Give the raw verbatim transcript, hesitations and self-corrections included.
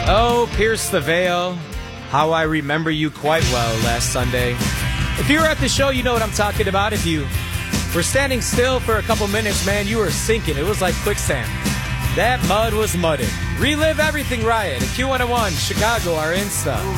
Oh, Pierce the Veil, how I remember you quite well last Sunday. If you were at the show, you know what I'm talking about. If you were standing still for a couple minutes, man, you were sinking. It was like quicksand. That mud was mudded. Relive everything Riot at Q one oh one Chicago, our Insta.